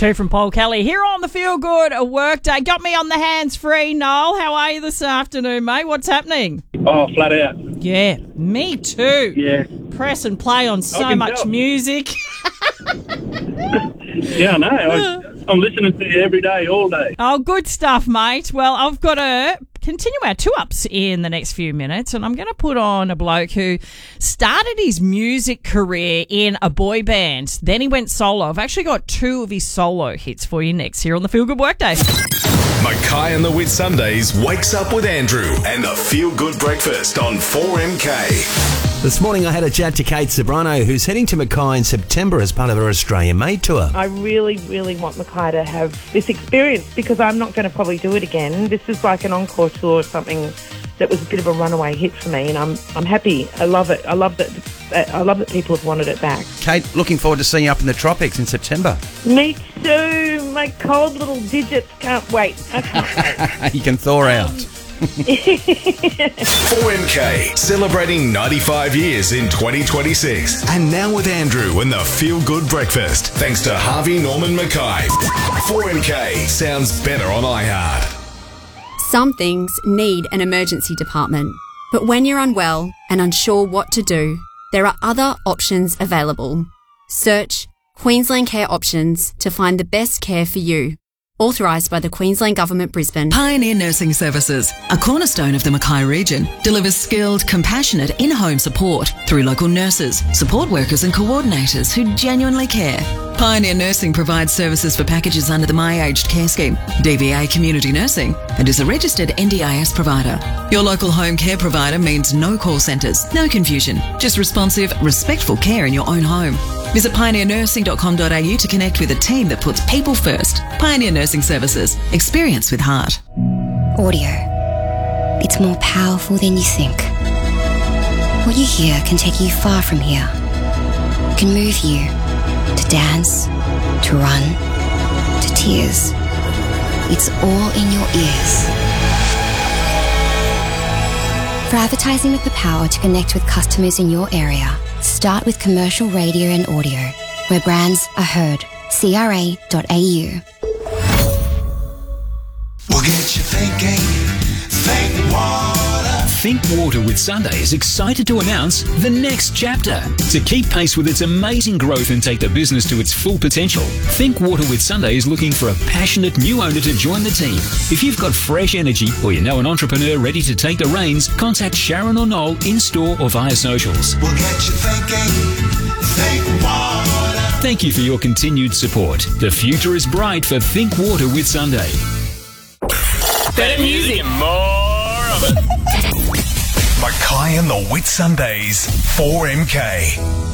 2 from Paul Kelly here on the Feel Good Workday. Got me on the hands-free, Noel. How are you this afternoon, mate? What's happening? Oh, flat out. Yeah, me too. Yeah. Press and play on so much tell. music. Yeah, I know. I'm listening to you every day, all day. Oh, good stuff, mate. Well, I've got to continue our two-ups in the next few minutes, and I'm going to put on a bloke who started his music career in a boy band. Then he went solo. I've actually got 2 of his solo hits for you next here on the Feel Good Workday. Mackay and the Whit Sundays wakes up with Andrew and the Feel Good Breakfast on 4MK. This morning I had a chat to Kate Sobrano, who's heading to Mackay in September as part of her Australian Made Tour. I really, really want Mackay to have this experience because I'm not going to probably do it again. This is like an encore tour or something that was a bit of a runaway hit for me, and I'm happy. I love it. I love that people have wanted it back. Kate, looking forward to seeing you up in the tropics in September. Me too. My cold little digits can't wait. I can't wait. You can thaw out. 4MK, celebrating 95 years in 2026. And now with Andrew and the Feel Good Breakfast, thanks to Harvey Norman Mackay. 4MK sounds better on iHeart. Some things need an emergency department, but when you're unwell and unsure what to do, there are other options available. Search Queensland Care Options to find the best care for you. Authorised by the Queensland Government, Brisbane. Pioneer Nursing Services, a cornerstone of the Mackay region, delivers skilled, compassionate in-home support through local nurses, support workers and coordinators who genuinely care. Pioneer Nursing provides services for packages under the My Aged Care Scheme, DVA Community Nursing, and is a registered NDIS provider. Your local home care provider means no call centres, no confusion, just responsive, respectful care in your own home. Visit pioneernursing.com.au to connect with a team that puts people first. Pioneer Nursing Services. Experience with heart. Audio. It's more powerful than you think. What you hear can take you far from here. It can move you to dance, to run, to tears. It's all in your ears. For advertising with the power to connect with customers in your area, start with commercial radio and audio, where brands are heard. CRA.au. We'll get you thinking. Think water. Think Water with Sunday is excited to announce the next chapter. To keep pace with its amazing growth and take the business to its full potential, Think Water with Sunday is looking for a passionate new owner to join the team. If you've got fresh energy or you know an entrepreneur ready to take the reins, contact Sharon or Noel in-store or via socials. We'll get you thinking. Think water. Thank you for your continued support. The future is bright for Think Water with Sunday. Better music, more of it. Mackay and the Whit Sundays, 4MK.